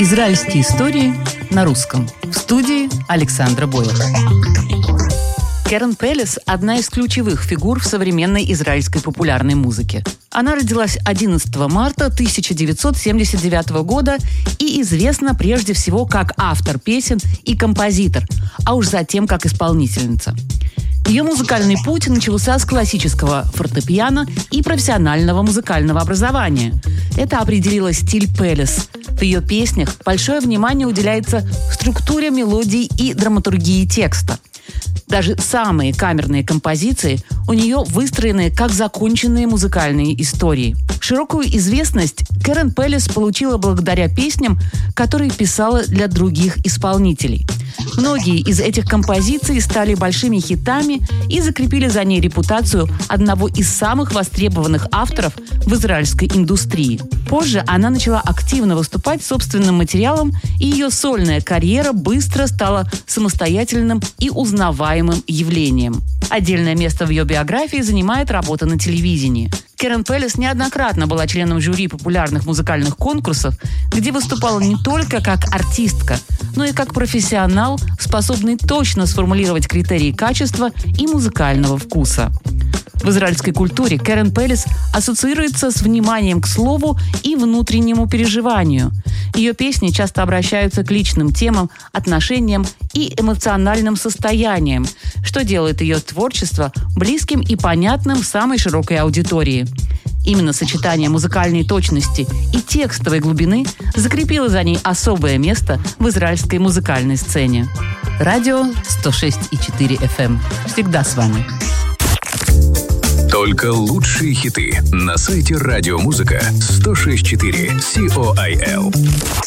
Израильские истории на русском. В студии Александра Бойлер. Керен Пелес – одна из ключевых фигур в современной израильской популярной музыке. Она родилась 11 марта 1979 года и известна прежде всего как автор песен и композитор, а уж затем как исполнительница. Ее музыкальный путь начался с классического фортепиано и профессионального музыкального образования. Это определило стиль Пелес. В ее песнях большое внимание уделяется структуре мелодий и драматургии текста. Даже самые камерные композиции у нее выстроены как законченные музыкальные истории. Широкую известность Керен Пелес получила благодаря песням, которые писала для других исполнителей. Многие из этих композиций стали большими хитами и закрепили за ней репутацию одного из самых востребованных авторов в израильской индустрии. Позже она начала активно выступать с собственным материалом, и ее сольная карьера быстро стала самостоятельным и узнаваемым явлением. Отдельное место в ее биографии занимает работа на телевидении. Керен Пелес неоднократно была членом жюри популярных музыкальных конкурсов, где выступала не только как артистка, но и как профессионал, способный точно сформулировать критерии качества и музыкального вкуса. В израильской культуре Керен Пелес ассоциируется с вниманием к слову и внутреннему переживанию. Ее песни часто обращаются к личным темам, отношениям и эмоциональным состояниям, что делает ее творчество близким и понятным самой широкой аудитории. Именно сочетание музыкальной точности и текстовой глубины закрепило за ней особое место в израильской музыкальной сцене. Радио 106,4 FM. Всегда с вами. Только лучшие хиты на сайте радиомузыка 106.4 COIL.